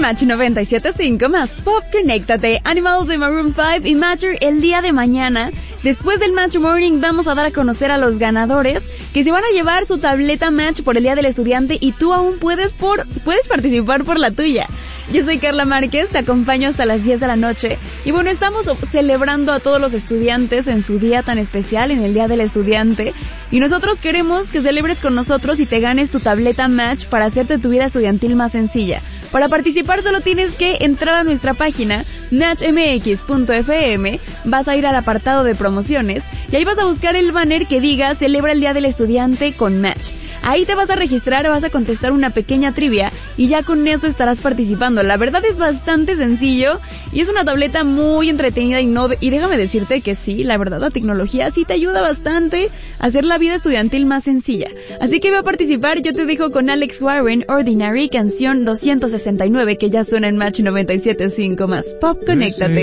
Match 97.5 más Pop, conéctate. Animals de Maroon 5 y Matter el día de mañana. Después del Match Morning vamos a dar a conocer a los ganadores que se van a llevar su tableta Match por el Día del Estudiante y tú aún puedes participar por la tuya. Yo soy Carla Márquez, te acompaño hasta las 10 de la noche. Y bueno, estamos celebrando a todos los estudiantes en su día tan especial, en el Día del Estudiante. Y nosotros queremos que celebres con nosotros y te ganes tu tableta Match para hacerte tu vida estudiantil más sencilla. Para participar solo tienes que entrar a nuestra página matchmx.fm, vas a ir al apartado de promociones y ahí vas a buscar el banner que diga Celebra el Día del Estudiante con Match. Ahí te vas a registrar, vas a contestar una pequeña trivia y ya con eso estarás participando. La verdad es bastante sencillo y es una tableta muy entretenida y déjame decirte que sí, la verdad la tecnología sí te ayuda bastante a hacer la vida estudiantil más sencilla. Así que ve a participar, yo te dejo con Alex Warren, Ordinary, canción 269 que ya suena en Match 97.5 más Pop, conéctate.